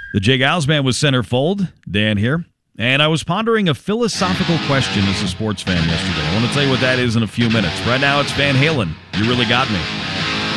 The Jay Giles Band was centerfold. Dan here. And I was pondering a philosophical question as a sports fan yesterday. I want to tell you what that is in a few minutes. Right now, it's Van Halen. You Really Got Me.